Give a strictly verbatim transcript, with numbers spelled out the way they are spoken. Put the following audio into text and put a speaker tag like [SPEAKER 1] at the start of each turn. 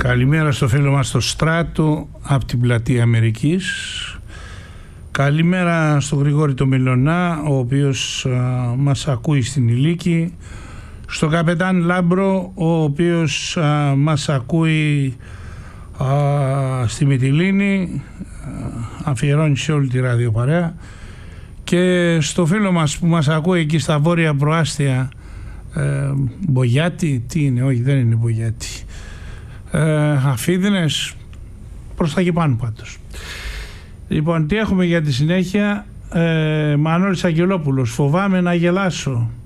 [SPEAKER 1] Καλημέρα στο φίλο μας το Στράτο από την πλατεία Αμερικής. Καλημέρα στο Γρηγόρη το Μελωνά, ο οποίος α, μας ακούει στην Ηλίκη. Στο Καπετάν Λάμπρο, ο οποίος α, μας ακούει α, στη Μυτιλήνη, αφιερώνει σε όλη τη ραδιοπαρέα. Και στο φίλο μας που μας ακούει εκεί στα βόρεια προάστια, ε, Μπογιάτη, τι είναι, όχι δεν είναι Μπογιάτη, ε, Αφίδινες, προς τα εκεί πάνω πάντως. Λοιπόν, τι έχουμε για τη συνέχεια? ε, Μανώλης Αγγελόπουλος, φοβάμαι να γελάσω.